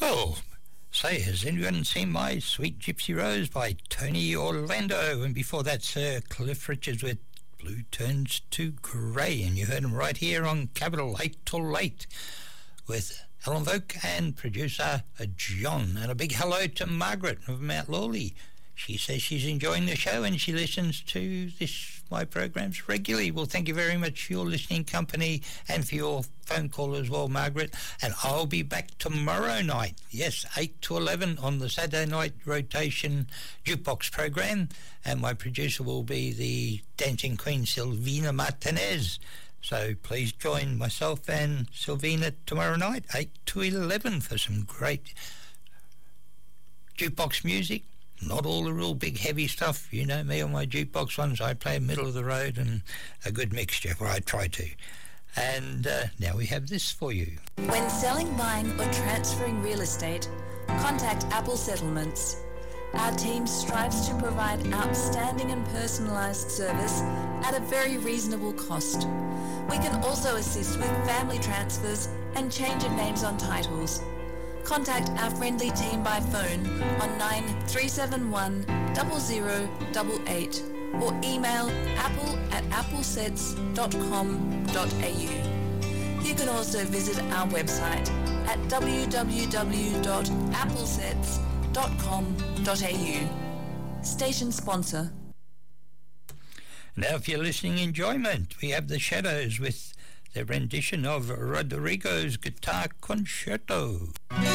Well, say, has anyone seen My Sweet Gypsy Rose by Tony Orlando? And before that, Sir Cliff Richards with Blue Turns to Grey. And you heard him right here on Capital 8 till Late with Alan Voke and producer John. And a big hello to Margaret of Mount Lawley. She says she's enjoying the show and she listens to my programs regularly. Well, thank you very much for your listening company and for your phone call as well, Margaret. And I'll be back tomorrow night. Yes, 8 to 11 on the Saturday night rotation jukebox program. And my producer will be the dancing queen, Silvina Martinez. So please join myself and Silvina tomorrow night, 8 to 11, for some great jukebox music. Not all the real big heavy stuff. You know me on my jukebox ones. I play middle of the road and a good mixture, or I try to. And now we have this for you. When selling, buying or transferring real estate, contact Apple Settlements. Our team strives to provide outstanding and personalised service at a very reasonable cost. We can also assist with family transfers and change of names on titles. Contact our friendly team by phone on 9371 0088 or email apple@applesets.com.au. You can also visit our website at www.applesets.com.au. Station sponsor. Now, if you're listening enjoyment, we have the Shadows with their rendition of Rodrigo's Guitar Concerto.